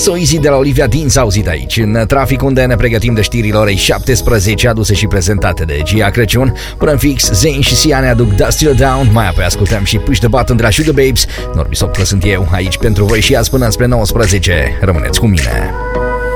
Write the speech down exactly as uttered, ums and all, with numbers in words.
So Easy de la Olivia Dean s-a auzit aici, în trafic, unde ne pregătim de știrile orei șaptesprezece, aduse și prezentate de Gia Crăciun. Până în fix, Zayn și Sia ne aduc Dust Till Down, mai apoi ascultăm și Push the Button de la Sugar Babes. Norbi Sopcă sunt eu, aici pentru voi și azi până spre nouăsprezece. Rămâneți cu mine!